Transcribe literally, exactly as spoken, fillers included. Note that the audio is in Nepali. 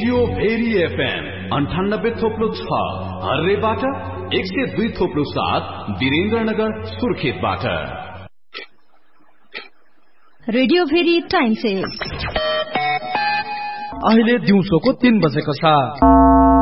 रेडियो भेरी एफएम अन्ठानब्बे थोप्लो छ हर्रेबाट, एक सय दुई थोप्लो सात Birendranagar सुर्खेतबाट। Radio very time sale अहिले दिउँसोको तीन बजेको छ।